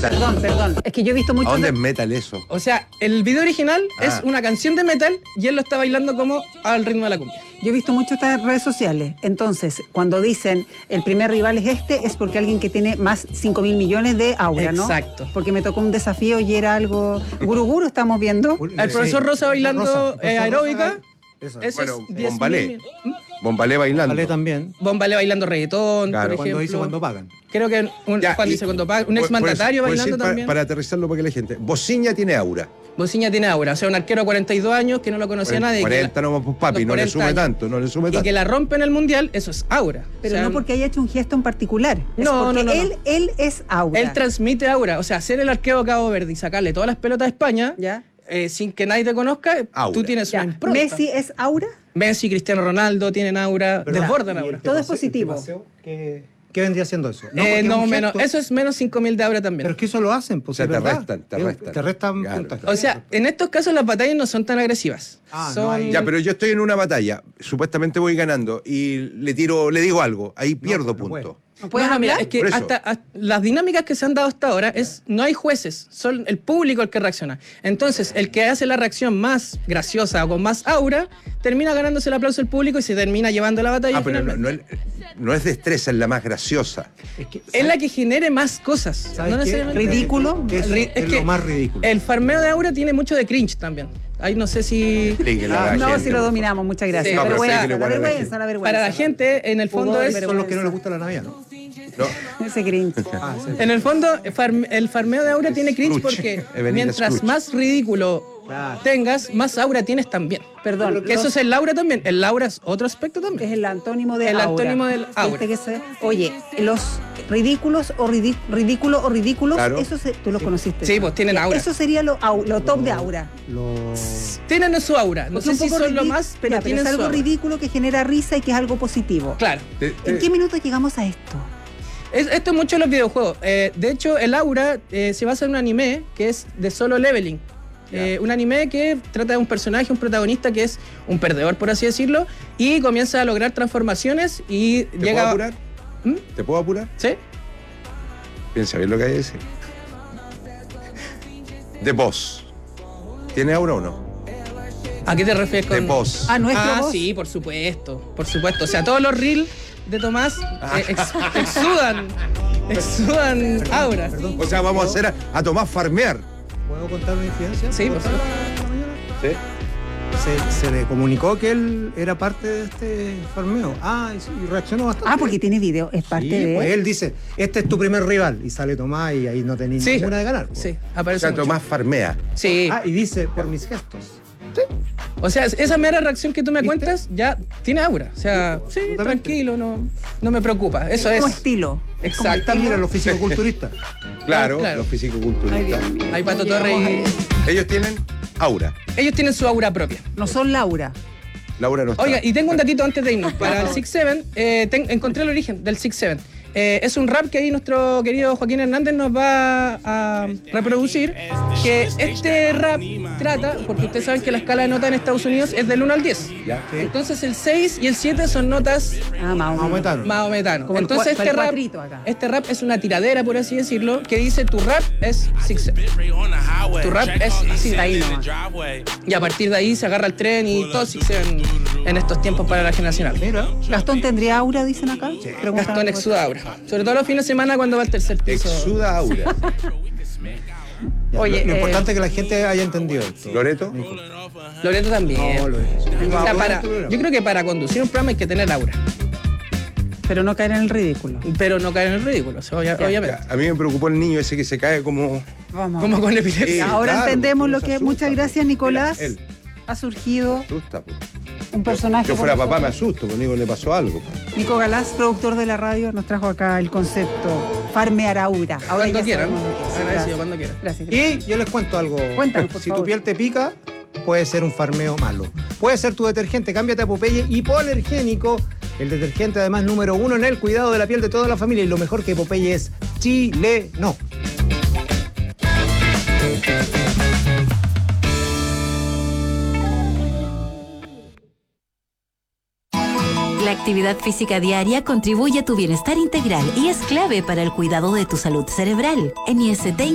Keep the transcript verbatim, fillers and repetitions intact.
metal. Perdón, perdón. Es que yo he visto mucho. ¿A dónde es metal eso? O sea, el video original Ah. es una canción de metal y él lo está bailando como al ritmo de la cumbia. Yo he visto mucho estas redes sociales. Entonces, cuando dicen el primer rival es este, es porque alguien que tiene más cinco mil millones de aura, ¿no? Exacto. Porque me tocó un desafío y era algo. Guru Guru estamos viendo. El profesor Rosa bailando Rosa, el eh, profesor aeróbica. Rosa, eso. Eso Bueno, es diez Bombalé. mil. Bombalé bailando. Vale también. Bombalé bailando reggaetón, Claro. por Cuando ejemplo. dice cuando pagan. Creo que un, Ya, cuando y- dice cuando paga, un por- ex mandatario por- por bailando decir, para- también. Para, aterrizarlo para que la gente. Bociña tiene aura. Bociña tiene aura, o sea, un arquero de cuarenta y dos años que no lo conocía nadie. cuarenta que la- nomás, pues papi, los no le cuarenta sume años. tanto, no le sume Y tanto. que la rompe en el mundial, eso es aura. Pero O sea, no porque haya hecho un gesto en particular. Es No, porque no, no, no. Él, él es aura. él transmite aura. O sea, ser el arquero de Cabo Verde y sacarle todas las pelotas a España ¿Ya? eh, sin que nadie te conozca, Aura. tú tienes Ya. una impronta. Messi es aura. Messi, Cristiano Ronaldo tienen aura, ¿Verdad? desbordan Y aura. el Todo es paseo- positivo. el paseo, ¿Qué, qué vendría siendo eso? Eh, porque es no, un menos. gesto, Eso es menos cinco mil de aura también. Pero es que eso lo hacen, pues, O sea, es te verdad. restan, te Es- restan. Te restan Claro. puntaje. O sea, en estos casos las batallas no son tan agresivas. Ah, no son... hay- Ya, pero yo estoy en una batalla, supuestamente voy ganando y le tiro, le digo algo, ahí pierdo no puntos. ¿No puedes No, no, mira, hablar? es que Por eso. hasta, hasta las dinámicas que se han dado hasta ahora es no hay jueces, son el público el que reacciona. Entonces, el que hace la reacción más graciosa o con más aura, termina ganándose el aplauso del público y se termina llevando la batalla. Ah, pero no, finalmente. no es, no es destreza, es la más graciosa. Es, que, Es la que genere más cosas. ¿sabes No qué? necesariamente- Ridículo. Es, Ri- es es lo que más ridículo. El farmeo de aura tiene mucho de cringe también. Ahí no sé si... Explíquele a la No, gente, si lo por dominamos, muchas gracias. Sí. la, No, pero vergüenza, explíquele la igual a la vergüenza, gente. la vergüenza. Para la gente, en el fondo Pudor, es... pero- Son los que no les gusta la Navidad, ¿no? No, Ese cringe. Ah, sí. En el fondo, farm- el farmeo de aura tiene cringe Scrooge. porque Ebenezer mientras Scrooge. más ridículo Claro. tengas, más aura tienes también. Perdón. Que eso los- es el aura también. El aura es otro aspecto Es también. el antónimo de El aura. antónimo del aura. ¿Viste que se- Oye, los ridículos o ridi- ridículos o ridículos, Claro. eso se- tú los conociste. Sí, pues tienen aura. Eso sería lo, au- lo top de aura. Los... Tienen su aura. No Porque sé un si poco son lo ridi- más, pero ya, tienen es su algo aura. ridículo que genera risa y que es algo positivo. Claro. te- ¿En te- qué minuto llegamos a esto? Es- esto es mucho en los videojuegos. Eh, de hecho, el aura eh, se basa en un anime que es de Solo Leveling. Eh, un anime que trata de un personaje, un protagonista que es un perdedor, por así decirlo, y comienza a lograr transformaciones y ¿Te llega... puedo apurar? ¿Mm? ¿Te puedo apurar? ¿Sí? Piensa bien lo que hay que decir. The Boss. ¿Tiene aura o no? ¿A qué te refieres con...? The Boss. Ah, nuestro Ah, voz. sí, por supuesto, por supuesto. O sea, todos los reels de Tomás Ah. eh, ex- exudan, exudan aura. Perdón, O sea, vamos a hacer a, a Tomás farmear. ¿Puedo contar una incidencia? Sí, por ¿Puedo supuesto. contar la mañana? ¿Sí? Se, se le comunicó que él era parte de este farmeo. Ah, y, sí, y reaccionó bastante. Ah, porque tiene video, es parte Sí, de... pues él dice, este es tu primer rival. Y sale Tomás y ahí no tenía Sí. ninguna de ganar. pues. Sí, O aparece sea, mucho. Tomás farmea. Sí. Ah, y dice, por mis gestos. O sea, esa mera reacción que tú me ¿Viste? cuentas ya tiene aura. O sea, sí, absolutamente. tranquilo, no, no me preocupa. Eso como es. estilo. Es como Exacto. Ahí mira los fisicoculturistas. Claro, Claro. los fisicoculturistas. Hay Pato Torre y... Ellos tienen aura. Ellos tienen su aura propia. No son Laura. Laura no está. Oiga, y tengo un datito antes de irnos. Para el Six Seven, eh, ten- encontré el origen del Six Seven. Eh, es un rap que ahí nuestro querido Joaquín Hernández nos va a reproducir. Que este rap trata, porque ustedes saben que la escala de notas en Estados Unidos es del uno al diez. Ya. Entonces el seis y el siete son notas Ah, más o menos. Maometanos. maometanos. Como el Entonces cua- este el rap, cuatrito acá. este rap es una tiradera, por así decirlo, que dice tu rap es Six Seven. Tu rap es así. Ahí nomás. Y a partir de ahí se agarra el tren y todo Six Seven en estos tiempos para la generacional. Mira. Gastón tendría aura, dicen acá. Preguntan Gastón por- exuda aura. Sobre todo los fines de semana cuando va al tercer piso. Exuda aura. Ya, Oye, lo, lo eh, importante es que la gente haya entendido esto. ¿Loreto? Loreto también. No, lo es. O sea, para, yo creo que para conducir un programa hay que tener aura. Pero no caer en el ridículo. Pero no caer en el ridículo, o sea, obvia- Ya. obviamente. A mí me preocupó el niño ese que se cae como... Vamos. Como con Sí, epilepsia. Ahora claro, entendemos lo se que... asusta, Muchas pues. gracias, Nicolás. Él, Ha surgido asusta, pues. un personaje... Yo fuera con papá me nosotros. asusto, conmigo le pasó algo. Nico Galás, productor de la radio, nos trajo acá el concepto farmear aura. Ahora Cuando ya quieran. sabemos lo que es. Agradecido, Gracias. cuando quieran. Gracias. gracias. Y yo les cuento algo. Cuéntanos, por si favor. tu piel te pica, puede ser un farmeo malo. Puede ser tu detergente, cámbiate a Popeye hipoalergénico. El detergente además número uno en el cuidado de la piel de toda la familia. Y lo mejor que Popeye es chileno. La actividad física diaria contribuye a tu bienestar integral y es clave para el cuidado de tu salud cerebral. En I S T